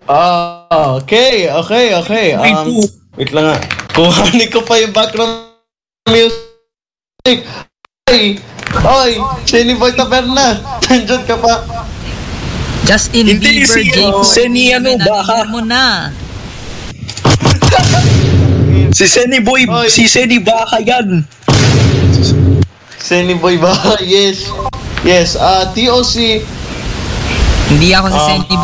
Okay. Wait lang nga. Kuhanin ko pa yung background music. Oy, Shenny Boy Taberna. Nandiyan ka pa. Justin Hindi, Bieber, si J4. Seni ano, baka. Mo na. Si Seni Boy, si Seni baka yan. Shenny Boy ba? Yes. TOC. Hindi ako si Seni